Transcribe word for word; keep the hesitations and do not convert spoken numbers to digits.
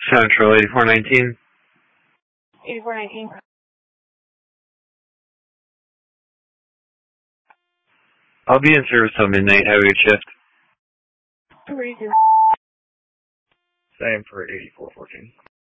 Central eighty-four nineteen. eighty-four nineteen. I'll be in service till midnight. Have a good shift. Where are you to? Same for eighty-four fourteen.